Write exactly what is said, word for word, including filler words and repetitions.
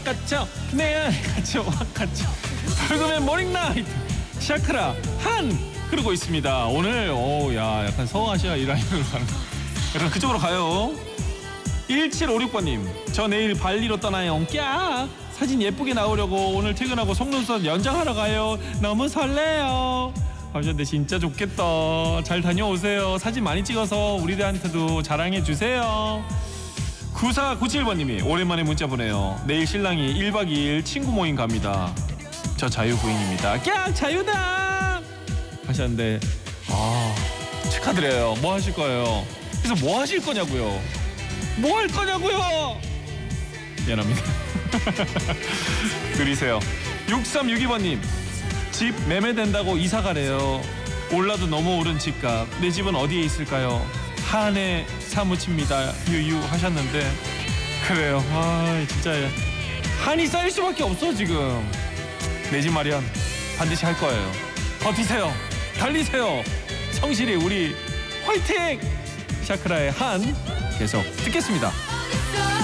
꽉 갇혀 내 안에 갇혀 확 갇혀 불금의 모닝라이트 샤크라 한 그러고 있습니다. 오늘 오야 약간 서아시아 이 라인으로 가는 약간 그쪽으로 가요. 일칠오육 번님 저 내일 발리로 떠나요. 꺄 사진 예쁘게 나오려고 오늘 퇴근하고 속눈썹 연장하러 가요. 너무 설레요 하셨는데 진짜 좋겠다. 잘 다녀오세요. 사진 많이 찍어서 우리들한테도 자랑해주세요. 구사구칠 번님이 오랜만에 문자 보내요. 내일 신랑이 일박 이일 친구 모임 갑니다. 저 자유부인입니다. 깍 자유다 하셨는데 아 축하드려요. 뭐 하실 거예요? 그래서 뭐 하실 거냐고요? 뭐 할 거냐고요? 미안합니다. 그리세요. 육삼육이 번님 집 매매된다고 이사 가래요. 올라도 너무 오른 집값. 내 집은 어디에 있을까요? 한해 사무칩니다. 유유 하셨는데 그래요. 아 진짜 한이 쌓일 수밖에 없어 지금. 내 집 마련 반드시 할 거예요. 버티세요. 달리세요. 성실히 우리 화이팅! 샤크라의 한 계속 듣겠습니다.